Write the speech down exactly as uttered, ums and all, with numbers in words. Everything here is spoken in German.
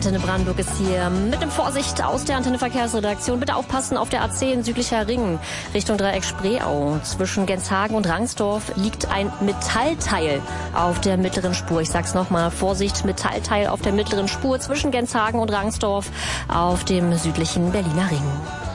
Antenne Brandenburg ist hier mit dem Vorsicht aus der Antenne Verkehrsredaktion. Bitte aufpassen auf der A zehn südlicher Ring Richtung Dreieck Spreeau. Zwischen Genshagen und Rangsdorf liegt ein Metallteil auf der mittleren Spur. Ich sag's nochmal, Vorsicht, Metallteil auf der mittleren Spur zwischen Genshagen und Rangsdorf auf dem südlichen Berliner Ring.